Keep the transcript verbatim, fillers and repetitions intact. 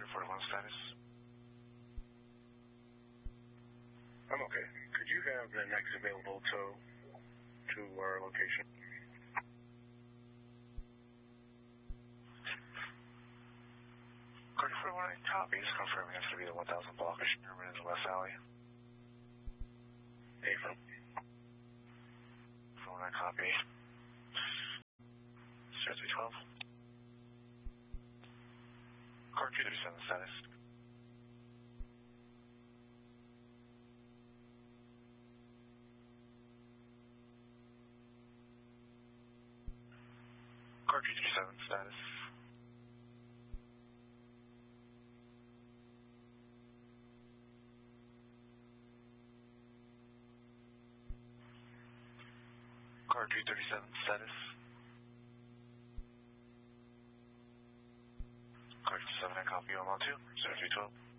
forty-one status. I'm okay. Could you have the next available tow to our location? Card forty-one, copy. Just confirming it's going to be the one thousand block of Sherman in the West Alley. Affirm. forty-one, copy. Sierra three twelve. Card two thirty-seven status. Card two thirty-seven status. Card two thirty-seven status. Card seven, I copy one one two, zero three twelve.